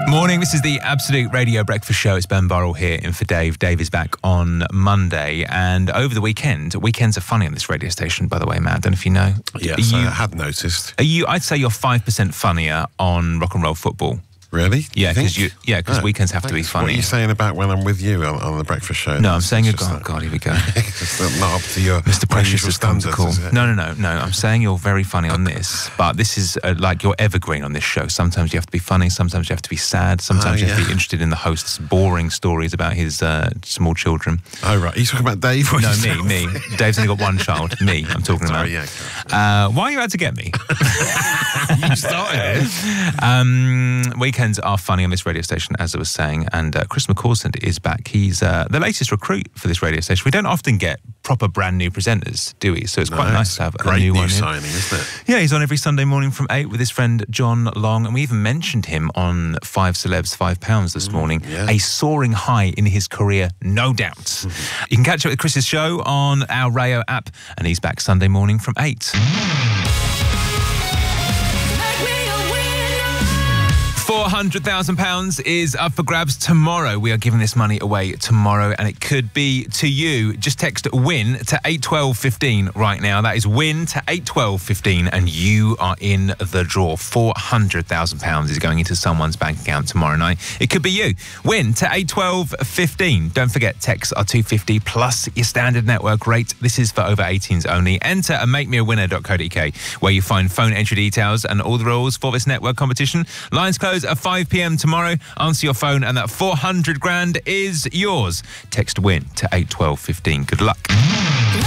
Morning, this is the Absolute Radio Breakfast Show. It's Ben Burrell here in for Dave. Dave is back on Monday, and over the weekends are funny on this radio station, by the way, Matt. I don't know if you know. Yes, I had noticed. I'd say you're 5% funnier on rock and roll football. Really? Yeah, because weekends have to be funny. What are you saying about when I'm with you on the breakfast show? No, I'm saying you're... Oh, God, here we go. It's not up to your Mr. Precious has come to call. Is it? No. I'm saying you're very funny on this, but this is like you're evergreen on this show. Sometimes you have to be funny, sometimes you have to be sad, sometimes you have to be interested in the host's boring stories about his small children. Oh, right. Are you talking about Dave? Or no, me. Dave's only got one child. Me, I'm talking Sorry, about. Yeah, why are you out to get me? you started it. Weekends are funny on this radio station, as I was saying, and Chris McCausland is back. He's the latest recruit for this radio station. We don't often get proper brand new presenters, do we? So it's quite nice to have a new one. Signing, isn't it? Yeah, he's on every Sunday morning from 8 with his friend John Long, and we even mentioned him on 5 Celebs, £5 this morning. Yeah. A soaring high in his career, no doubt. You can catch up with Chris's show on our Rayo app, and he's back Sunday morning from 8. £400,000 is up for grabs tomorrow. We are giving this money away tomorrow, and it could be to you. Just text WIN to 81215 right now. That is WIN to 81215, and you are in the draw. £400,000 is going into someone's bank account tomorrow night. It could be you. WIN to 81215. Don't forget, texts are $2.50 plus your standard network rate. This is for over 18s only. Enter at makemeawinner.co.uk, where you find phone entry details and all the rules for this network competition. Lines close at 5 p.m. tomorrow. Answer your phone and that 400 grand is yours. Text WIN to 81215. Good luck.